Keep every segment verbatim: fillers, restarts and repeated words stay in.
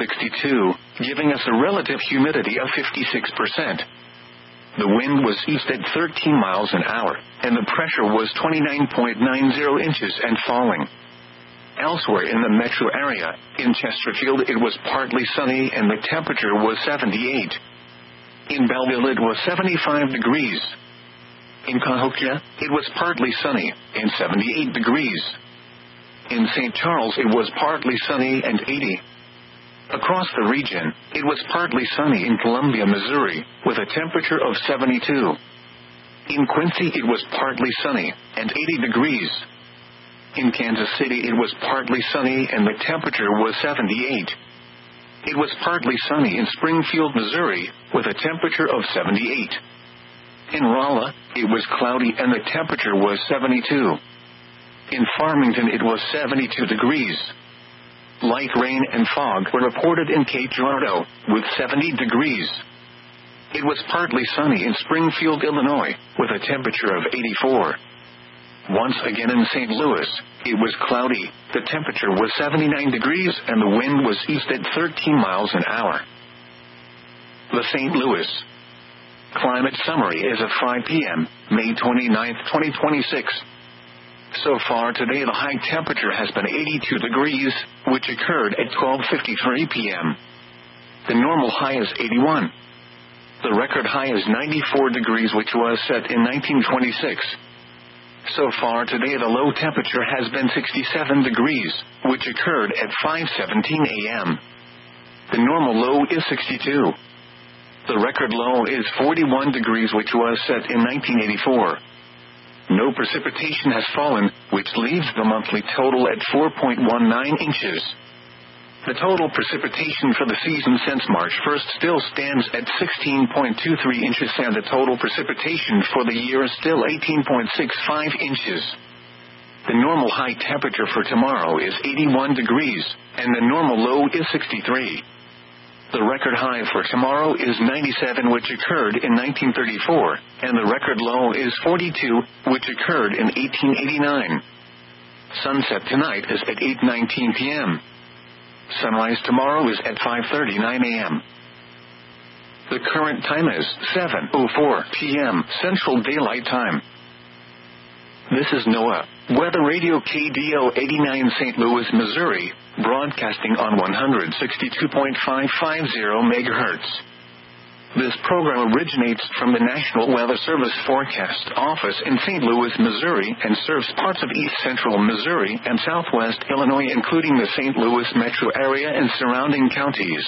sixty-two, giving us a relative humidity of fifty-six percent. The wind was east at thirteen miles an hour, and the pressure was twenty-nine point nine zero inches and falling. Elsewhere in the metro area, in Chesterfield it was partly sunny and the temperature was seventy-eight. In Belleville it was seventy-five degrees. In Cahokia, it was partly sunny, and seventy-eight degrees. In Saint Charles it was partly sunny and eighty. Across the region, it was partly sunny in Columbia, Missouri, with a temperature of seventy-two. In Quincy it was partly sunny, and eighty degrees. In Kansas City it was partly sunny and the temperature was seventy-eight. It was partly sunny in Springfield, Missouri, with a temperature of seventy-eight. In Rolla, it was cloudy and the temperature was seventy-two. In Farmington it was seventy-two degrees. Light rain and fog were reported in Cape Girardeau, with seventy degrees. It was partly sunny in Springfield, Illinois, with a temperature of eighty-four. Once again in Saint Louis, it was cloudy, the temperature was seventy-nine degrees and the wind was east at thirteen miles an hour. The Saint Louis Climate Summary is at five p.m., May twenty-ninth, twenty twenty-six. So far today the high temperature has been eighty-two degrees, which occurred at twelve fifty-three p.m. The normal high is eighty-one. The record high is ninety-four degrees, which was set in nineteen twenty-six. So far today the low temperature has been sixty-seven degrees, which occurred at five seventeen a.m. The normal low is sixty-two. The record low is forty-one degrees, which was set in nineteen eighty-four. No precipitation has fallen, which leaves the monthly total at four point one nine inches. The total precipitation for the season since March first still stands at sixteen point two three inches, and the total precipitation for the year is still eighteen point six five inches. The normal high temperature for tomorrow is eighty-one degrees, and the normal low is sixty-three. The record high for tomorrow is ninety-seven, which occurred in nineteen thirty-four, and the record low is forty-two, which occurred in eighteen eighty-nine. Sunset tonight is at eight nineteen p.m. Sunrise tomorrow is at five thirty-nine a.m. The current time is seven oh four p.m. Central Daylight Time. This is NOAA Weather Radio K D O eighty-nine Saint Louis, Missouri, broadcasting on one sixty-two point five five zero megahertz. This program originates from the National Weather Service Forecast Office in Saint Louis, Missouri, and serves parts of east central Missouri and southwest Illinois, including the Saint Louis metro area and surrounding counties.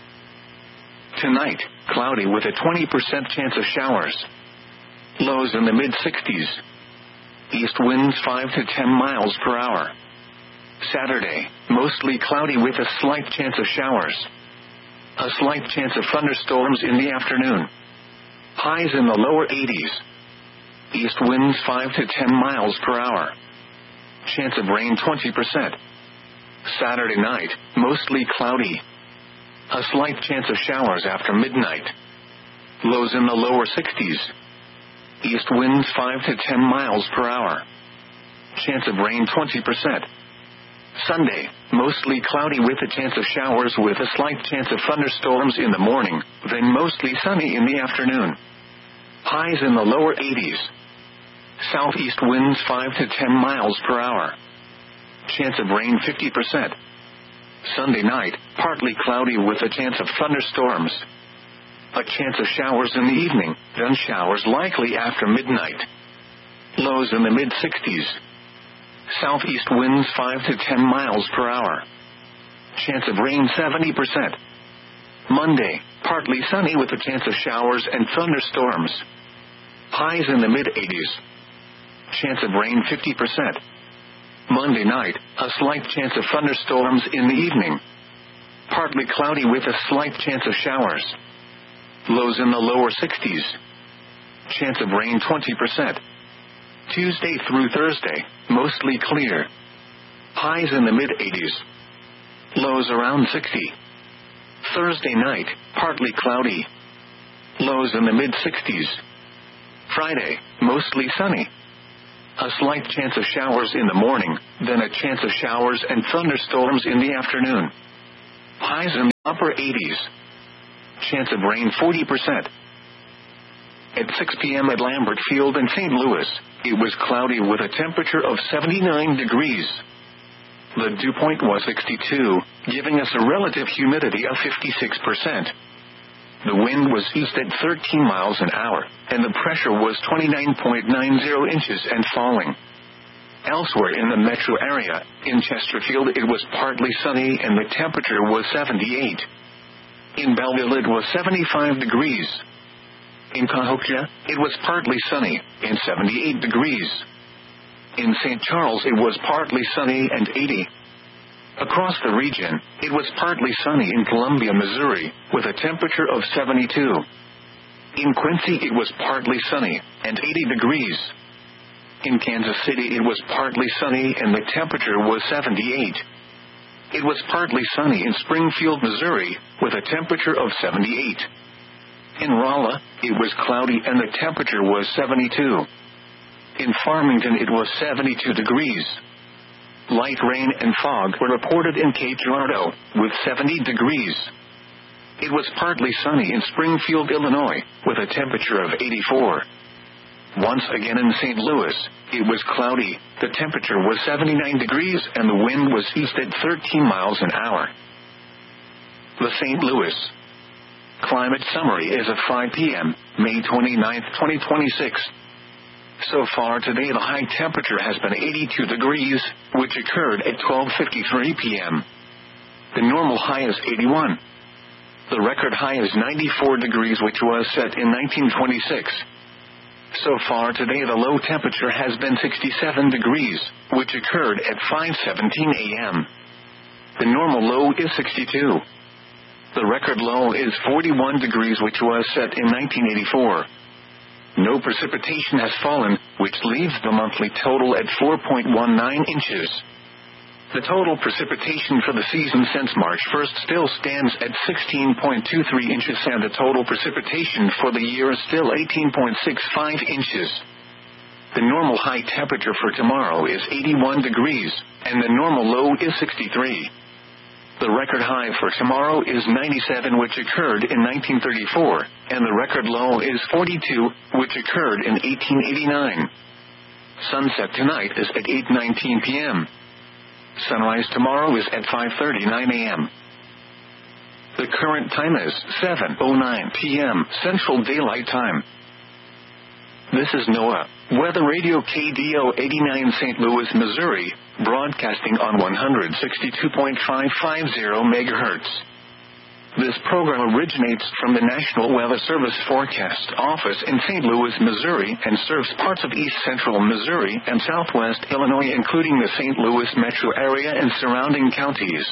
Tonight, cloudy with a twenty percent chance of showers. Lows in the mid-sixties. East winds five to ten miles per hour. Saturday, mostly cloudy with a slight chance of showers. A slight chance of thunderstorms in the afternoon. Highs in the lower eighties. East winds five to ten miles per hour. Chance of rain twenty percent. Saturday night, mostly cloudy. A slight chance of showers after midnight. Lows in the lower sixties. East winds five to ten miles per hour. Chance of rain twenty percent. Sunday, mostly cloudy with a chance of showers with a slight chance of thunderstorms in the morning, then mostly sunny in the afternoon. Highs in the lower eighties. Southeast winds five to ten miles per hour. Chance of rain fifty percent. Sunday night, partly cloudy with a chance of thunderstorms. A chance of showers in the evening, then showers likely after midnight. Lows in the mid-sixties. Southeast winds five to ten miles per hour. Chance of rain seventy percent. Monday, partly sunny with a chance of showers and thunderstorms. Highs in the mid-eighties. Chance of rain fifty percent. Monday night, a slight chance of thunderstorms in the evening. Partly cloudy with a slight chance of showers. Lows in the lower sixties. Chance of rain twenty percent. Tuesday through Thursday, mostly clear. Highs in the mid-eighties. Lows around sixty. Thursday night, partly cloudy. Lows in the mid-sixties. Friday, mostly sunny. A slight chance of showers in the morning, then a chance of showers and thunderstorms in the afternoon. Highs in the upper eighties. Chance of rain forty percent. At six p.m. at Lambert Field in Saint Louis, it was cloudy with a temperature of seventy-nine degrees. The dew point was sixty-two, giving us a relative humidity of fifty-six percent. The wind was east at thirteen miles an hour, and the pressure was twenty-nine point nine zero inches and falling. Elsewhere in the metro area, in Chesterfield it was partly sunny and the temperature was seventy-eight. In Belleville it was seventy-five degrees. In Cahokia, it was partly sunny, and seventy-eight degrees. In Saint Charles it was partly sunny and eighty. Across the region, it was partly sunny in Columbia, Missouri, with a temperature of seventy-two. In Quincy it was partly sunny, and eighty degrees. In Kansas City it was partly sunny and the temperature was seventy-eight. It was partly sunny in Springfield, Missouri, with a temperature of seventy-eight. In Rolla, it was cloudy and the temperature was seventy-two. In Farmington it was seventy-two degrees. Light rain and fog were reported in Cape Girardeau, with seventy degrees. It was partly sunny in Springfield, Illinois, with a temperature of eighty-four. Once again in Saint Louis, it was cloudy, the temperature was seventy-nine degrees and the wind was east at thirteen miles an hour. The Saint Louis Climate Summary is at five p.m., May twenty-ninth, twenty twenty-six. So far today the high temperature has been eighty-two degrees, which occurred at twelve fifty-three p.m. The normal high is eighty-one. The record high is ninety-four degrees, which was set in nineteen twenty-six. So far today the low temperature has been sixty-seven degrees, which occurred at five seventeen a.m. The normal low is sixty-two. The record low is forty-one degrees, which was set in nineteen eighty-four. No precipitation has fallen, which leaves the monthly total at four point one nine inches. The total precipitation for the season since March first still stands at sixteen point two three inches, and the total precipitation for the year is still eighteen point six five inches. The normal high temperature for tomorrow is eighty-one degrees, and the normal low is sixty-three. The record high for tomorrow is ninety-seven, which occurred in nineteen thirty-four, and the record low is forty-two, which occurred in eighteen eighty-nine. Sunset tonight is at eight nineteen p.m. Sunrise tomorrow is at five thirty-nine a.m. The current time is seven oh nine p.m. Central Daylight Time. This is NOAA Weather Radio K D O eighty-nine Saint Louis, Missouri, broadcasting on one sixty-two point five five zero megahertz. This program originates from the National Weather Service Forecast Office in Saint Louis, Missouri, and serves parts of east central Missouri and southwest Illinois, including the Saint Louis metro area and surrounding counties.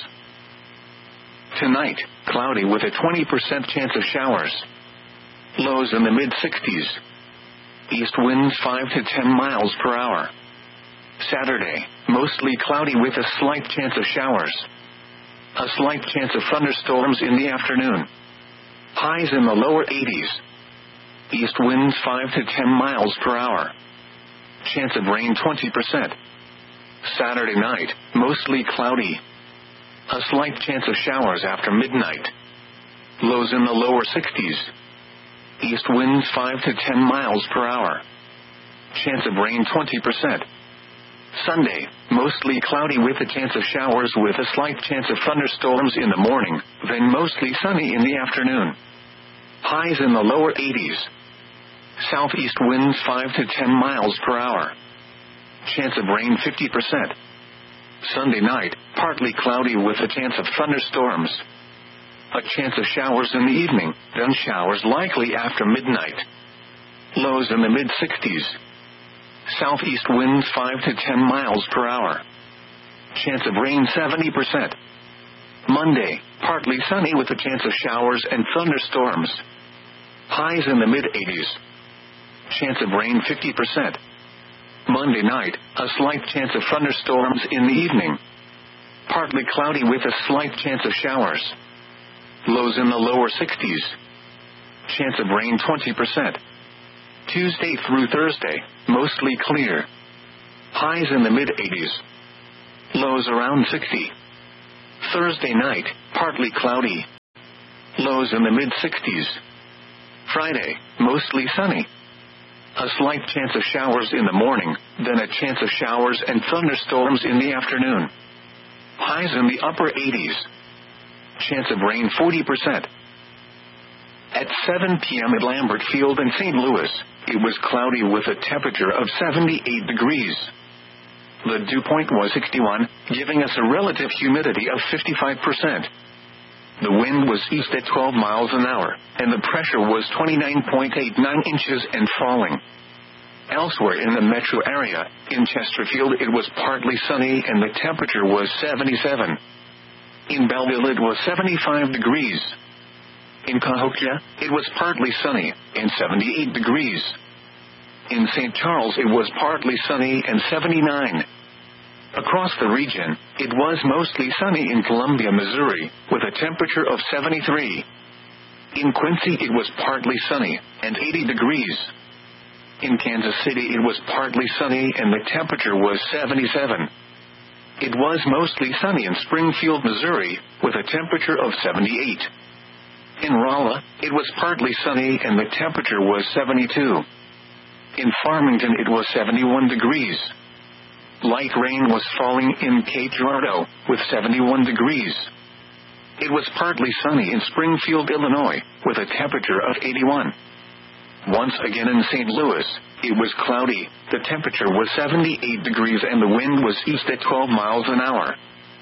Tonight, cloudy with a twenty percent chance of showers. Lows in the mid-sixties. East winds five to ten miles per hour. Saturday, mostly cloudy with a slight chance of showers. A slight chance of thunderstorms in the afternoon. Highs in the lower eighties. East winds five to ten miles per hour. Chance of rain twenty percent. Saturday night, mostly cloudy. A slight chance of showers after midnight. Lows in the lower sixties. East winds five to ten miles per hour. Chance of rain twenty percent. Sunday, mostly cloudy with a chance of showers with a slight chance of thunderstorms in the morning, then mostly sunny in the afternoon. Highs in the lower eighties. Southeast winds five to ten miles per hour. Chance of rain fifty percent. Sunday night, partly cloudy with a chance of thunderstorms. A chance of showers in the evening, then showers likely after midnight. Lows in the mid-sixties. Southeast winds five to ten miles per hour. Chance of rain seventy percent. Monday, partly sunny with a chance of showers and thunderstorms. Highs in the mid-eighties. Chance of rain fifty percent. Monday night, a slight chance of thunderstorms in the evening. Partly cloudy with a slight chance of showers. Lows in the lower sixties. Chance of rain twenty percent. Tuesday through Thursday, mostly clear. Highs in the mid-eighties. Lows around sixty. Thursday night, partly cloudy. Lows in the mid sixties. Friday, mostly sunny. A slight chance of showers in the morning, then a chance of showers and thunderstorms in the afternoon. Highs in the upper eighties. Chance of rain forty percent. At seven p.m. at Lambert Field in Saint Louis, it was cloudy with a temperature of seventy-eight degrees. The dew point was sixty-one, giving us a relative humidity of fifty-five percent. The wind was east at twelve miles an hour, and the pressure was twenty-nine point eight nine inches and falling. Elsewhere in the metro area, in Chesterfield it was partly sunny and the temperature was seventy-seven. In Belleville it was seventy-five degrees. In Cahokia, it was partly sunny and seventy-eight degrees. In Saint Charles it was partly sunny and seventy-nine. Across the region, it was mostly sunny in Columbia, Missouri, with a temperature of seventy-three. In Quincy it was partly sunny and eighty degrees. In Kansas City it was partly sunny and the temperature was seventy-seven. It was mostly sunny in Springfield, Missouri, with a temperature of seventy-eight. In Rolla, it was partly sunny and the temperature was seventy-two. In Farmington it was seventy-one degrees. Light rain was falling in Cape Girardeau, with seventy-one degrees. It was partly sunny in Springfield, Illinois, with a temperature of eighty-one. Once again in Saint Louis, it was cloudy, the temperature was seventy-eight degrees and the wind was east at twelve miles an hour.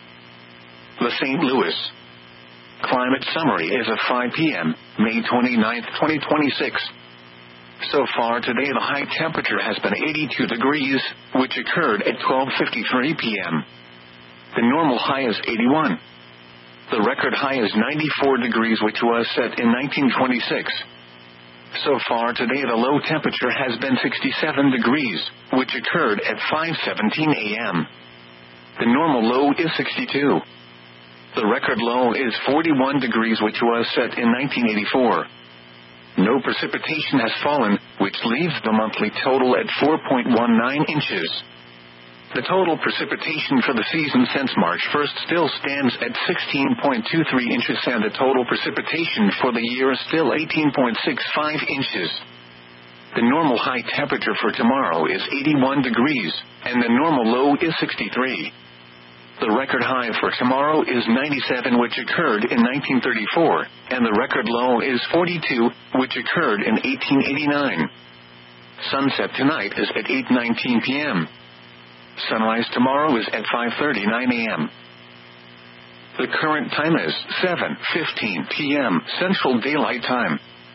The Saint Louis Climate Summary is at five p.m., May twenty-ninth, twenty twenty-six. So far today the high temperature has been eighty-two degrees, which occurred at twelve fifty-three p.m. The normal high is eighty-one. The record high is ninety-four degrees, which was set in nineteen twenty-six. So far today the low temperature has been sixty-seven degrees, which occurred at five seventeen a.m. The normal low is sixty-two. The record low is forty-one degrees, which was set in nineteen eighty-four. No precipitation has fallen, which leaves the monthly total at four point one nine inches. The total precipitation for the season since March first still stands at sixteen point two three inches, and the total precipitation for the year is still eighteen point six five inches. The normal high temperature for tomorrow is eighty-one degrees, and the normal low is sixty-three. The record high for tomorrow is ninety-seven, which occurred in nineteen thirty-four, and the record low is forty-two, which occurred in eighteen eighty-nine. Sunset tonight is at eight nineteen p.m. Sunrise tomorrow is at five thirty-nine a.m. The current time is seven fifteen p.m. Central Daylight Time.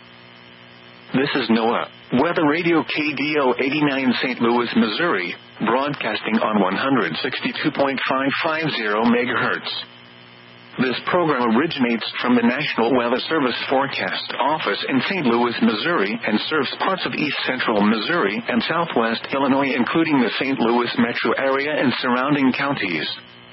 This is NOAA Weather Radio K D O eighty-nine Saint Louis, Missouri, broadcasting on one sixty-two point five five zero megahertz. This program originates from the National Weather Service Forecast Office in Saint Louis, Missouri, and serves parts of east central Missouri and southwest Illinois, including the Saint Louis metro area and surrounding counties.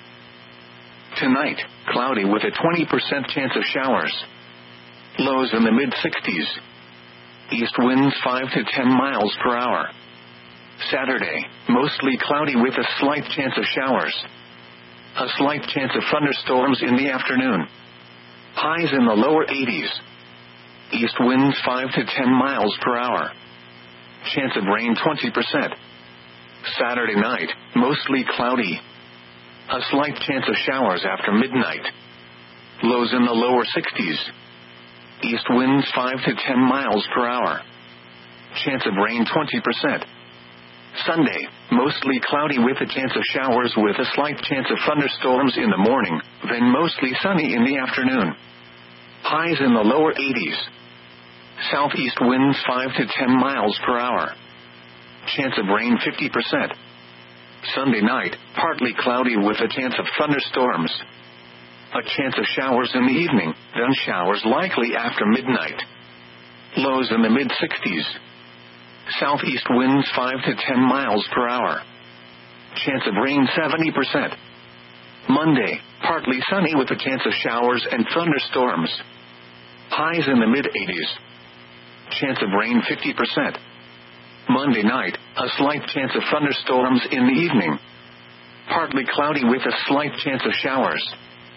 Tonight, cloudy with a twenty percent chance of showers. Lows in the mid sixties. East winds five to ten miles per hour. Saturday, mostly cloudy with a slight chance of showers. A slight chance of thunderstorms in the afternoon. Highs in the lower eighties. East winds five to ten miles per hour. Chance of rain twenty percent. Saturday night, mostly cloudy. A slight chance of showers after midnight. Lows in the lower sixties. East winds five to ten miles per hour. Chance of rain twenty percent. Sunday, mostly cloudy with a chance of showers with a slight chance of thunderstorms in the morning, then mostly sunny in the afternoon. Highs in the lower eighties. Southeast winds five to ten miles per hour. Chance of rain fifty percent. Sunday night, partly cloudy with a chance of thunderstorms. A chance of showers in the evening, then showers likely after midnight. Lows in the mid sixties. Southeast winds five to ten miles per hour. Chance of rain seventy percent. Monday, partly sunny with a chance of showers and thunderstorms. Highs in the mid eighties. Chance of rain fifty percent. Monday night, a slight chance of thunderstorms in the evening. Partly cloudy with a slight chance of showers.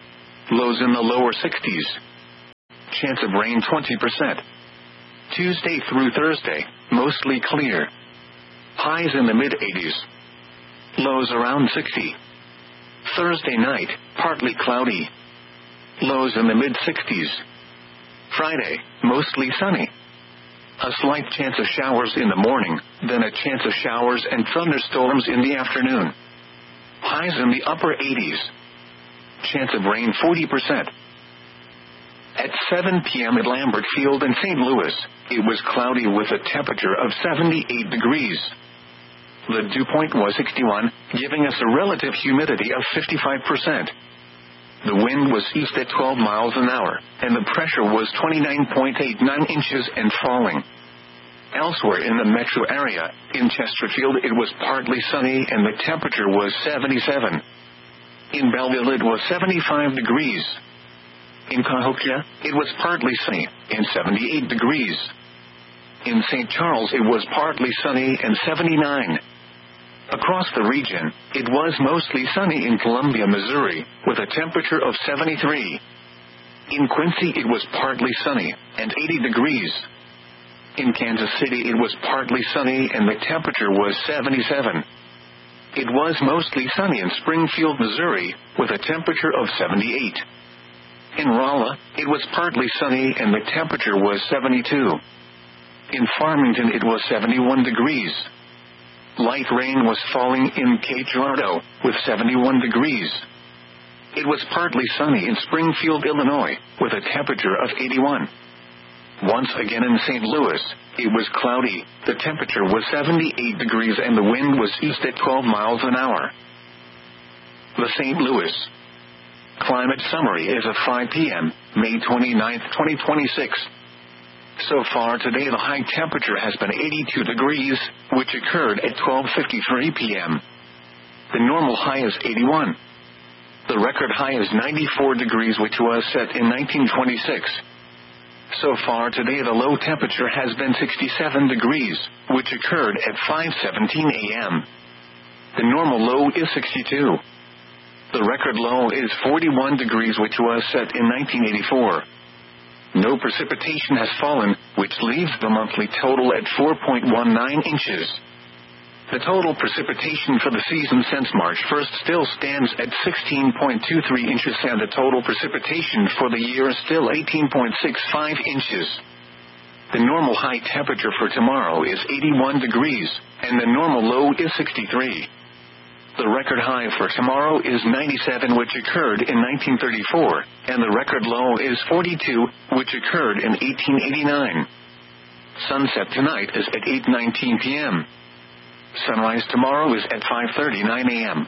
Lows in the lower sixties. Chance of rain twenty percent. Tuesday through Thursday, mostly clear. Highs in the mid-eighties. Lows around sixty. Thursday night, partly cloudy. Lows in the mid-sixties. Friday, mostly sunny. A slight chance of showers in the morning, then a chance of showers and thunderstorms in the afternoon. Highs in the upper eighties. Chance of rain forty percent. At seven p.m. at Lambert Field in Saint Louis, it was cloudy with a temperature of seventy-eight degrees. The dew point was sixty-one, giving us a relative humidity of fifty-five percent. The wind was east at twelve miles an hour, and the pressure was twenty-nine point eight nine inches and falling. Elsewhere in the metro area, in Chesterfield it was partly sunny and the temperature was seventy-seven. In Belleville it was seventy-five degrees. In Cahokia, it was partly sunny and seventy-eight degrees. In Saint Charles it was partly sunny and seventy-nine. Across the region, it was mostly sunny in Columbia, Missouri, with a temperature of seventy-three. In Quincy it was partly sunny and eighty degrees. In Kansas City it was partly sunny and the temperature was seventy-seven. It was mostly sunny in Springfield, Missouri, with a temperature of seventy-eight. In Rolla, it was partly sunny and the temperature was seventy-two. In Farmington it was seventy-one degrees. Light rain was falling in Cape Girardeau, with seventy-one degrees. It was partly sunny in Springfield, Illinois, with a temperature of eighty-one. Once again in Saint Louis, it was cloudy, the temperature was seventy-eight degrees and the wind was east at twelve miles an hour. The Saint Louis Climate Summary is at five p.m., May twenty-ninth, twenty twenty-six. So far today the high temperature has been eighty-two degrees, which occurred at twelve fifty-three p.m. The normal high is eighty-one. The record high is ninety-four degrees, which was set in nineteen twenty-six. So far today the low temperature has been sixty-seven degrees, which occurred at five seventeen a.m. The normal low is sixty-two. The record low is forty-one degrees, which was set in nineteen eighty-four. No precipitation has fallen, which leaves the monthly total at four point one nine inches. The total precipitation for the season since March first still stands at sixteen point two three inches, and the total precipitation for the year is still eighteen point six five inches. The normal high temperature for tomorrow is eighty-one degrees, and the normal low is sixty-three. The record high for tomorrow is ninety-seven, which occurred in nineteen thirty-four, and the record low is forty-two, which occurred in eighteen eighty-nine. Sunset tonight is at eight nineteen p.m. Sunrise tomorrow is at five thirty-nine a.m.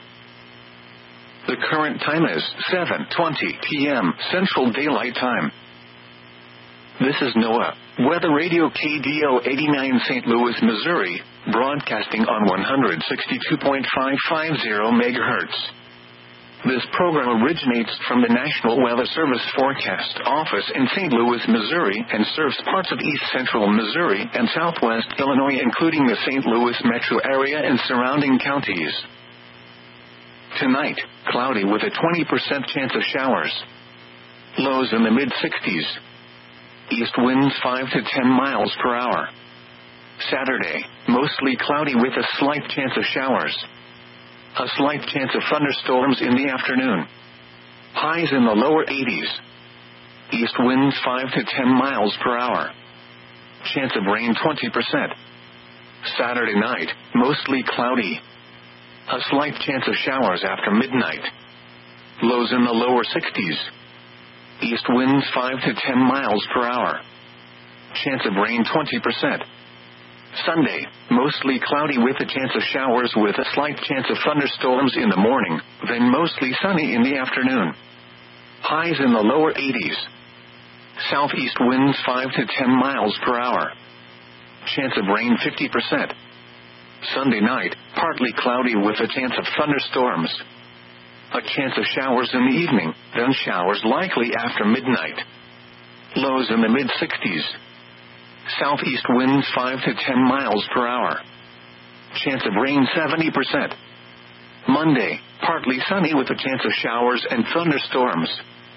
The current time is seven twenty p.m. Central Daylight Time. This is NOAA Weather Radio K D O eighty-nine Saint Louis, Missouri, broadcasting on one sixty-two point five five zero megahertz. This program originates from the National Weather Service Forecast Office in Saint Louis, Missouri, and serves parts of east central Missouri and southwest Illinois, including the Saint Louis metro area and surrounding counties. Tonight, cloudy with a twenty percent chance of showers. Lows in the mid-sixties. East winds five to ten miles per hour. Saturday, mostly cloudy with a slight chance of showers. A slight chance of thunderstorms in the afternoon. Highs in the lower eighties. East winds five to ten miles per hour. Chance of rain twenty percent. Saturday night, mostly cloudy. A slight chance of showers after midnight. Lows in the lower sixties. East winds five to ten miles per hour. Chance of rain twenty percent. Sunday, mostly cloudy with a chance of showers with a slight chance of thunderstorms in the morning, then mostly sunny in the afternoon. Highs in the lower eighties. Southeast winds five to ten miles per hour. Chance of rain fifty percent. Sunday night, partly cloudy with a chance of thunderstorms. A chance of showers in the evening, then showers likely after midnight. Lows in the mid-sixties. Southeast winds five to ten miles per hour. Chance of rain seventy percent. Monday, partly sunny with a chance of showers and thunderstorms.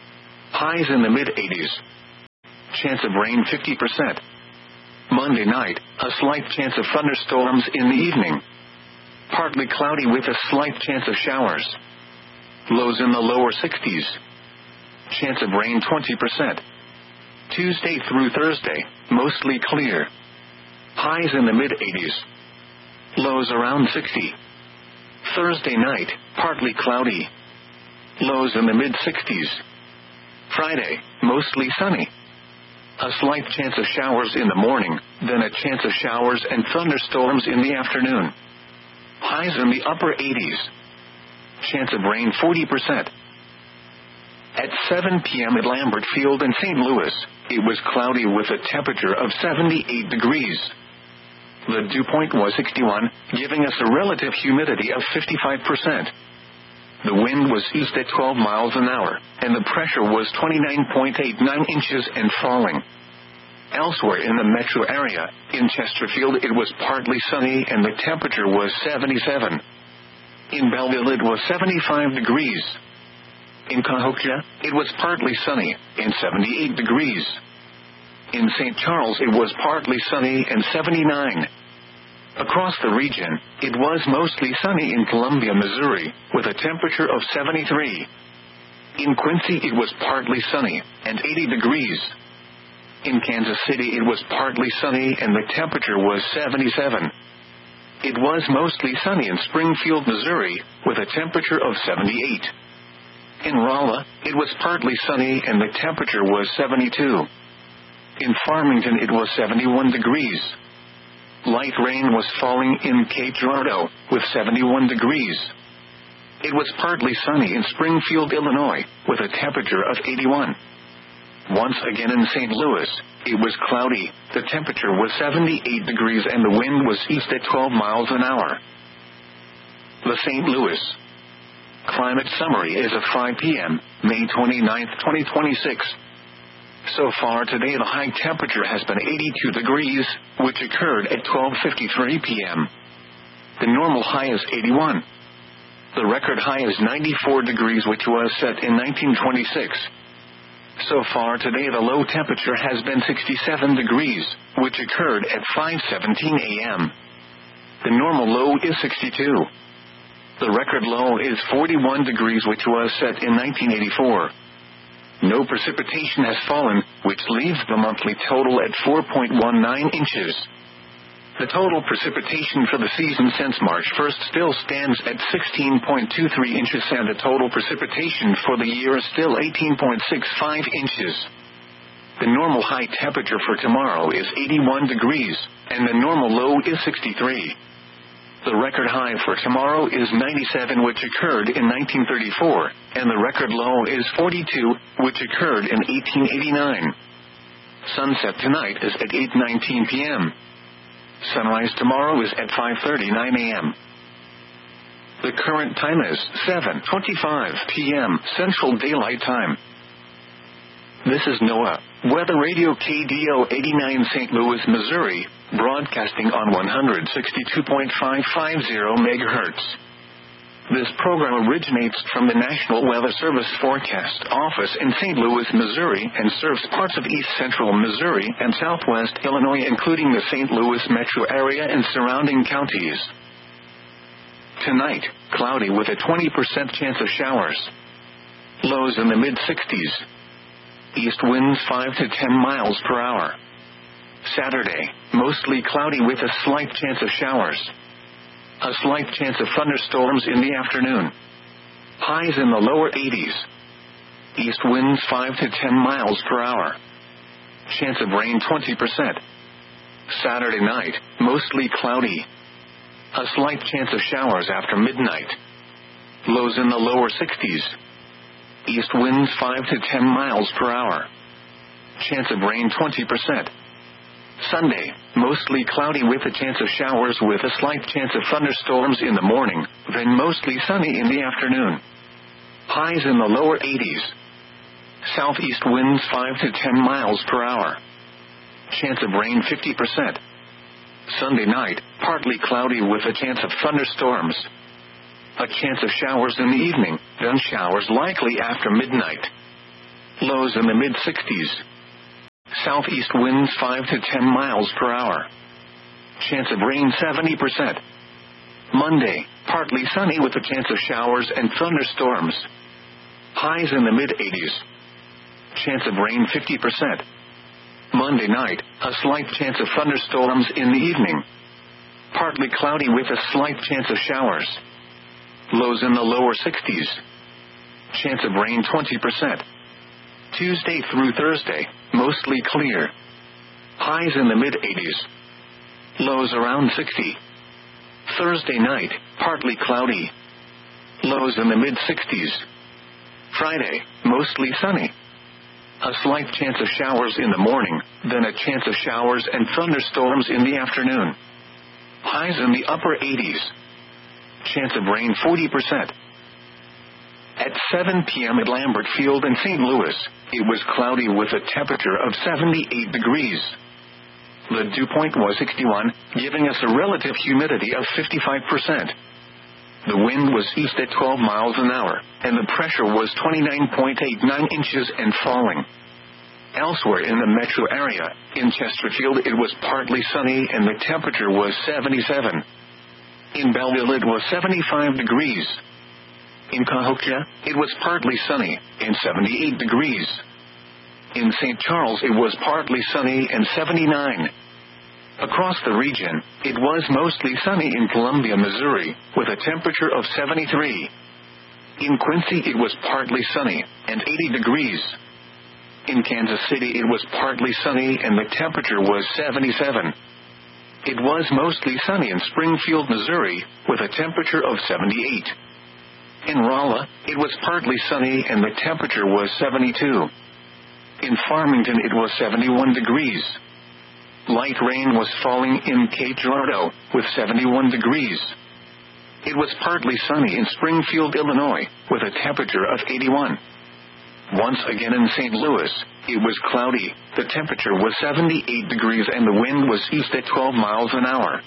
Highs in the mid eighties. Chance of rain fifty percent. Monday night, a slight chance of thunderstorms in the evening. Partly cloudy with a slight chance of showers. Lows in the lower sixties. Chance of rain twenty percent. Tuesday through Thursday, mostly clear. Highs in the mid eighties. Lows around sixty. Thursday night, partly cloudy. Lows in the mid sixties. Friday, mostly sunny. A slight chance of showers in the morning, then a chance of showers and thunderstorms in the afternoon. Highs in the upper eighties. Chance of rain forty percent. At seven p.m. at Lambert Field in Saint Louis, it was cloudy with a temperature of seventy-eight degrees. The dew point was sixty-one, giving us a relative humidity of fifty-five percent. The wind was east at twelve miles an hour, and the pressure was twenty-nine point eight nine inches and falling. Elsewhere in the metro area, in Chesterfield it was partly sunny and the temperature was seventy-seven. In Belleville it was seventy-five degrees. In Cahokia, it was partly sunny, and seventy-eight degrees. In Saint Charles it was partly sunny and seventy-nine. Across the region, it was mostly sunny in Columbia, Missouri, with a temperature of seventy-three. In Quincy it was partly sunny, and eighty degrees. In Kansas City it was partly sunny and the temperature was seventy-seven. It was mostly sunny in Springfield, Missouri, with a temperature of seventy-eight. In Rolla, it was partly sunny and the temperature was seventy-two. In Farmington it was seventy-one degrees. Light rain was falling in Cape Girardeau, with seventy-one degrees. It was partly sunny in Springfield, Illinois, with a temperature of eighty-one. Once again in Saint Louis, it was cloudy, the temperature was seventy-eight degrees and the wind was east at twelve miles an hour. The Saint Louis Climate Summary is at five p.m., May twenty-ninth, twenty twenty-six. So far today the high temperature has been eighty-two degrees, which occurred at twelve fifty-three p.m. The normal high is eighty-one. The record high is ninety-four degrees, which was set in nineteen twenty-six. So far today the low temperature has been sixty-seven degrees, which occurred at five seventeen a.m. The normal low is sixty-two. The record low is forty-one degrees, which was set in nineteen eighty-four. No precipitation has fallen, which leaves the monthly total at four point one nine inches. The total precipitation for the season since March first still stands at sixteen point two three inches, and the total precipitation for the year is still eighteen point six five inches. The normal high temperature for tomorrow is eighty-one degrees, and the normal low is sixty-three. The record high for tomorrow is ninety-seven, which occurred in nineteen thirty-four, and the record low is forty-two, which occurred in eighteen eighty-nine. Sunset tonight is at eight nineteen p.m. Sunrise tomorrow is at five thirty-nine a.m. The current time is seven twenty-five p.m. Central Daylight Time. This is NOAA Weather Radio K D O eighty-nine Saint Louis, Missouri, broadcasting on one sixty-two point five five zero megahertz. This program originates from the National Weather Service Forecast Office in Saint Louis, Missouri, and serves parts of east central Missouri and southwest Illinois, including the Saint Louis metro area and surrounding counties. Tonight, cloudy with a twenty percent chance of showers. Lows in the mid sixties. East winds five to ten miles per hour. Saturday, mostly cloudy with a slight chance of showers. A slight chance of thunderstorms in the afternoon. Highs in the lower eighties. East winds five to ten miles per hour. Chance of rain twenty percent. Saturday night, mostly cloudy. A slight chance of showers after midnight. Lows in the lower sixties. East winds five to ten miles per hour. Chance of rain twenty percent. Sunday, mostly cloudy with a chance of showers with a slight chance of thunderstorms in the morning, then mostly sunny in the afternoon. Highs in the lower eighties. Southeast winds five to ten miles per hour. Chance of rain fifty percent. Sunday night, partly cloudy with a chance of thunderstorms. A chance of showers in the evening, then showers likely after midnight. Lows in the mid sixties. Southeast winds five to ten miles per hour. Chance of rain seventy percent. Monday, partly sunny with a chance of showers and thunderstorms. Highs in the mid eighties. Chance of rain fifty percent. Monday night, a slight chance of thunderstorms in the evening. Partly cloudy with a slight chance of showers. Lows in the lower sixties. Chance of rain twenty percent. Tuesday through Thursday, mostly clear. Highs in the mid eighties. Lows around sixty. Thursday night, partly cloudy. Lows in the mid sixties. Friday, mostly sunny. A slight chance of showers in the morning, then a chance of showers and thunderstorms in the afternoon. Highs in the upper eighties. Chance of rain forty percent. At seven p.m. at Lambert Field in Saint Louis, it was cloudy with a temperature of seventy-eight degrees. The dew point was sixty-one, giving us a relative humidity of fifty-five percent. The wind was east at twelve miles an hour, and the pressure was twenty-nine point eight nine inches and falling. Elsewhere in the metro area, in Chesterfield it was partly sunny and the temperature was seventy-seven. In Belleville it was seventy-five degrees. In Cahokia, it was partly sunny, and seventy-eight degrees. In Saint Charles it was partly sunny and seventy-nine. Across the region, it was mostly sunny in Columbia, Missouri, with a temperature of seventy-three. In Quincy it was partly sunny, and eighty degrees. In Kansas City it was partly sunny and the temperature was seventy-seven. It was mostly sunny in Springfield, Missouri, with a temperature of seventy-eight. In Rolla, it was partly sunny and the temperature was seventy-two. In Farmington it was seventy-one degrees. Light rain was falling in Cape Girardeau, with seventy-one degrees. It was partly sunny in Springfield, Illinois, with a temperature of eighty-one. Once again in Saint Louis, it was cloudy, the temperature was seventy-eight degrees and the wind was east at twelve miles an hour.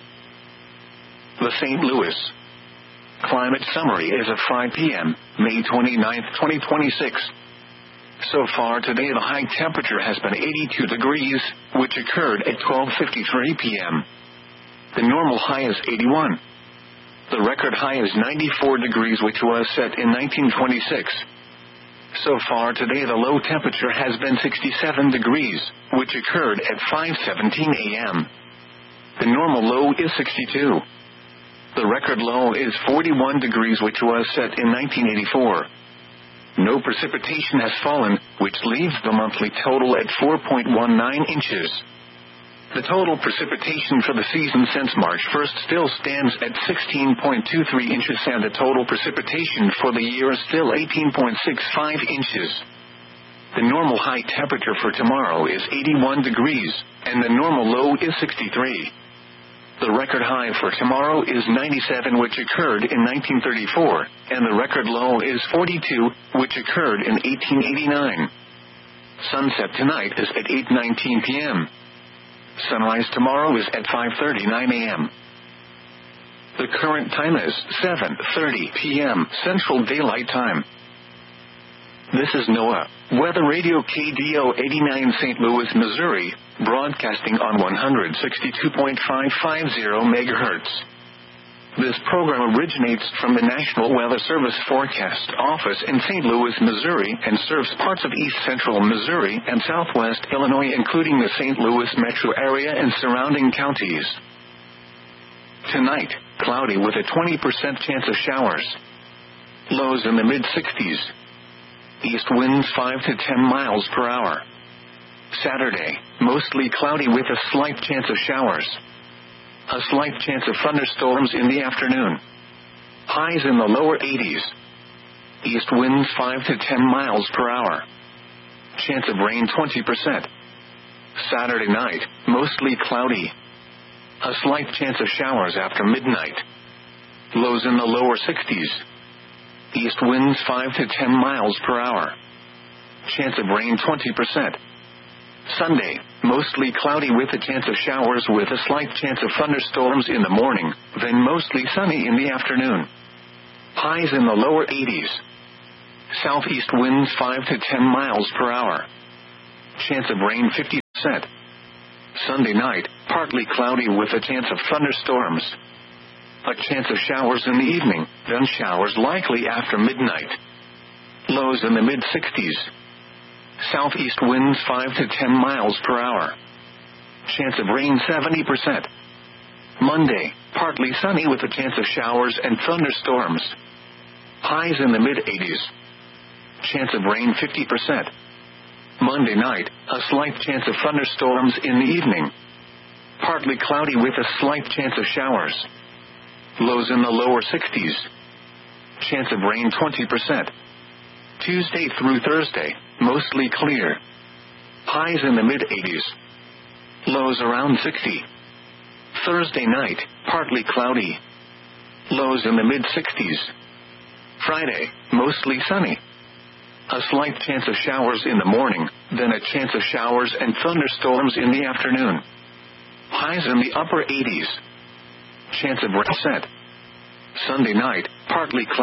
The Saint Louis Climate Summary is at five p.m., May twenty-ninth, twenty twenty-six. So far today the high temperature has been eighty-two degrees, which occurred at twelve fifty-three p.m. The normal high is eighty-one. The record high is ninety-four degrees, which was set in nineteen twenty-six. So far today the low temperature has been sixty-seven degrees, which occurred at five seventeen a.m. The normal low is sixty-two. The record low is forty-one degrees, which was set in nineteen eighty-four. No precipitation has fallen, which leaves the monthly total at four point one nine inches. The total precipitation for the season since March first still stands at sixteen point two three inches, and the total precipitation for the year is still eighteen point six five inches. The normal high temperature for tomorrow is eighty-one degrees, and the normal low is sixty-three. The record high for tomorrow is ninety-seven, which occurred in nineteen thirty-four, and the record low is forty-two, which occurred in eighteen eighty-nine. Sunset tonight is at eight nineteen p.m. Sunrise tomorrow is at five thirty-nine a.m. The current time is seven thirty p.m. Central Daylight Time. This is NOAA Weather Radio K D O eighty-nine Saint Louis, Missouri, broadcasting on one sixty-two point five five zero megahertz. This program originates from the National Weather Service Forecast Office in Saint Louis, Missouri, and serves parts of east central Missouri and southwest Illinois, including the Saint Louis metro area and surrounding counties. Tonight, cloudy with a twenty percent chance of showers. Lows in the mid sixties. East winds five to ten miles per hour. Saturday, mostly cloudy with a slight chance of showers. A slight chance of thunderstorms in the afternoon. Highs in the lower eighties. East winds five to ten miles per hour. Chance of rain twenty percent. Saturday night, mostly cloudy. A slight chance of showers after midnight. Lows in the lower sixties. East winds five to ten miles per hour. Chance of rain twenty percent. Sunday, mostly cloudy with a chance of showers with a slight chance of thunderstorms in the morning, then mostly sunny in the afternoon. Highs in the lower eighties. Southeast winds five to ten miles per hour. Chance of rain fifty percent. Sunday night, partly cloudy with a chance of thunderstorms. A chance of showers in the evening, then showers likely after midnight. Lows in the mid sixties. Southeast winds five to ten miles per hour. Chance of rain seventy percent. Monday, partly sunny with a chance of showers and thunderstorms. Highs in the mid eighties. Chance of rain fifty percent. Monday night, a slight chance of thunderstorms in the evening. Partly cloudy with a slight chance of showers. Lows in the lower sixties. Chance of rain twenty percent. Tuesday through Thursday, mostly clear. Highs in the mid eighties. Lows around sixty. Thursday night, partly cloudy. Lows in the mid sixties. Friday, mostly sunny. A slight chance of showers in the morning, then a chance of showers and thunderstorms in the afternoon. Highs in the upper eighties. Chance of rain. Sunday night, partly cloudy.